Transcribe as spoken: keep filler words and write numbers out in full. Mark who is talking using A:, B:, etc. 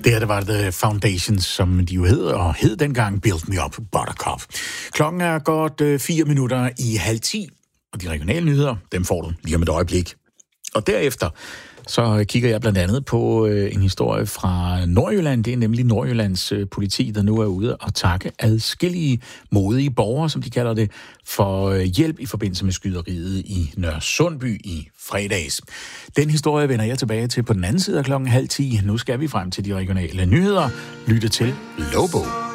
A: Det her, det var The Foundations, som de jo hed, og hed dengang Build Me Up Buttercup. Klokken er godt øh, fire minutter i halv ti, og de regionale nyheder, dem får du lige om et øjeblik. Og derefter, så kigger jeg blandt andet på øh, en historie fra Nordjylland. Det er nemlig Nordjyllands øh, politi, der nu er ude og takke adskillige modige borgere, som de kalder det, for øh, hjælp i forbindelse med skyderiet i Nørresundby i fredags. Den historie vender jeg tilbage til på den anden side af klokken halv ti. Nu skal vi frem til de regionale nyheder. Lytte til Lobo.